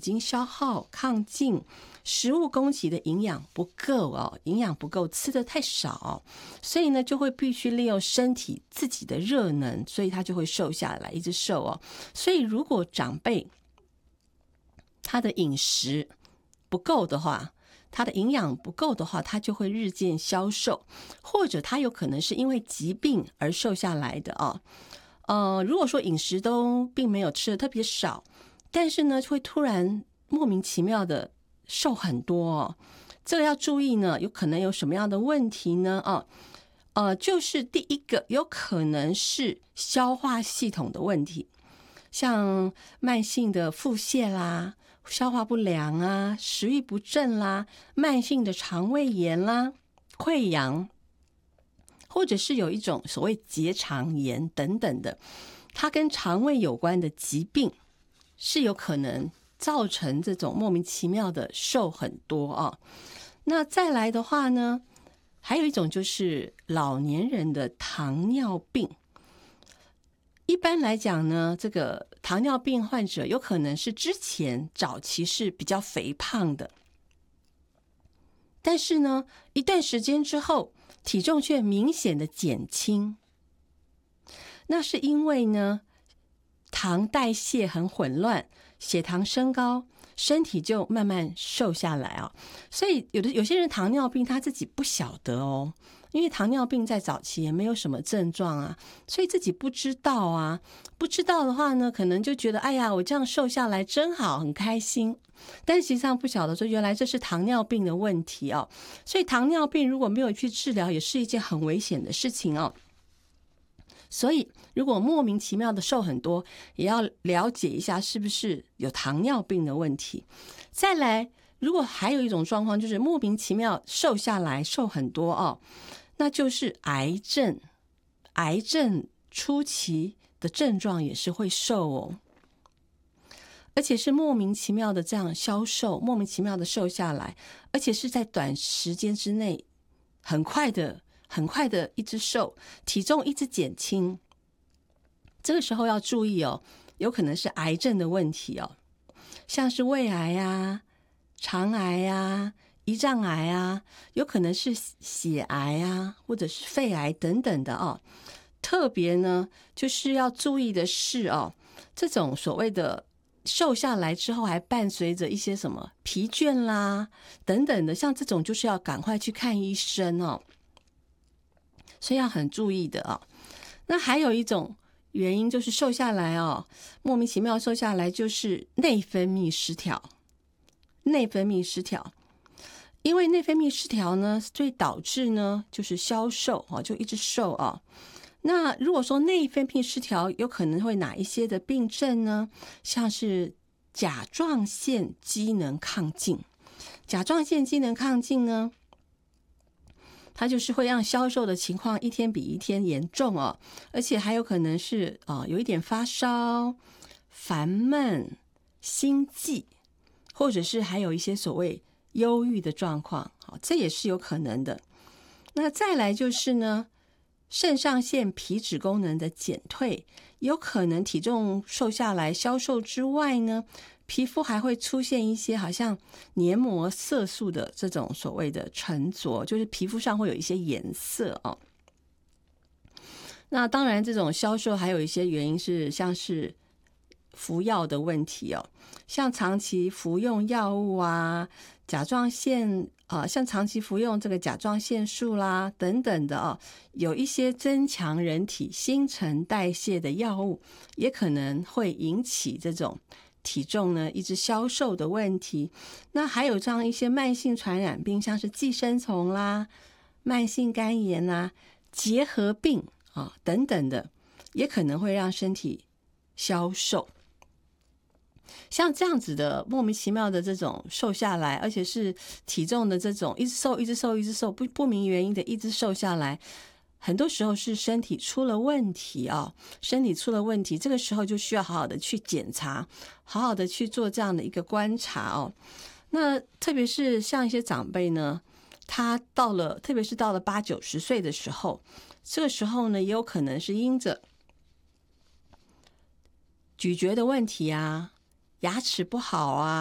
经消耗亢进，食物供给的营养不够哦，营养不够，吃的太少，所以呢就会必须利用身体自己的热能，所以他就会瘦下来，一直瘦哦。所以如果长辈他的饮食不够的话，他的营养不够的话，他就会日渐消瘦，或者他有可能是因为疾病而瘦下来的哦。如果说饮食都并没有吃的特别少，但是呢会突然莫名其妙的瘦很多哦，这个要注意呢，有可能有什么样的问题呢？就是第一个有可能是消化系统的问题，像慢性的腹泻啦、消化不良啊、食欲不振啦、慢性的肠胃炎啦、溃疡，或者是有一种所谓结肠炎等等的，它跟肠胃有关的疾病是有可能造成这种莫名其妙的瘦很多啊。那再来的话呢，还有一种就是老年人的糖尿病。一般来讲呢，这个糖尿病患者有可能是之前早期是比较肥胖的，但是呢，一段时间之后，体重却明显的减轻。那是因为呢，糖代谢很混乱，血糖升高，身体就慢慢瘦下来啊。所以有些人糖尿病他自己不晓得哦，因为糖尿病在早期也没有什么症状啊，所以自己不知道啊。不知道的话呢，可能就觉得哎呀，我这样瘦下来真好，很开心。但实际上不晓得说，原来这是糖尿病的问题哦。所以糖尿病如果没有去治疗，也是一件很危险的事情哦。所以如果莫名其妙的瘦很多，也要了解一下是不是有糖尿病的问题。再来，如果还有一种状况就是莫名其妙瘦下来瘦很多哦，那就是癌症。癌症初期的症状也是会瘦哦，而且是莫名其妙的这样消瘦，莫名其妙的瘦下来，而且是在短时间之内很快的一直瘦，体重一直减轻。这个时候要注意哦，有可能是癌症的问题哦，像是胃癌啊、肠癌啊、胰脏癌啊，有可能是血癌啊，或者是肺癌等等的哦。特别呢，就是要注意的是哦，这种所谓的瘦下来之后还伴随着一些什么疲倦啦等等的，像这种就是要赶快去看医生哦，所以要很注意的哦。那还有一种原因就是瘦下来哦，莫名其妙瘦下来就是内分泌失调。内分泌失调，因为内分泌失调呢，所以导致呢就是消瘦哦，就一直瘦哦。那如果说内分泌失调，有可能会哪一些的病症呢？像是甲状腺机能亢进。甲状腺机能亢进呢，它就是会让消瘦的情况一天比一天严重哦，而且还有可能是有一点发烧、烦闷、心悸，或者是还有一些所谓忧郁的状况，这也是有可能的。那再来就是呢，肾上腺皮质功能的减退，有可能体重瘦下来消瘦之外呢，皮肤还会出现一些好像黏膜色素的这种所谓的沉着，就是皮肤上会有一些颜色哦。那当然这种消瘦还有一些原因是像是服药的问题哦，像长期服用药物啊，甲状腺像长期服用这个甲状腺素啦等等的哦，有一些增强人体新陈代谢的药物，也可能会引起这种体重呢一直消瘦的问题。那还有这样一些慢性传染病，像是寄生虫啦、慢性肝炎啦、结核病等等的，也可能会让身体消瘦。像这样子的莫名其妙的这种瘦下来，而且是体重的这种一直瘦，不明原因的一直瘦下来，很多时候是身体出了问题身体出了问题，这个时候就需要好好的去检查，好好的去做这样的一个观察那特别是像一些长辈呢，他特别是到了80-90岁的时候，这个时候呢，也有可能是因着咀嚼的问题啊，牙齿不好啊，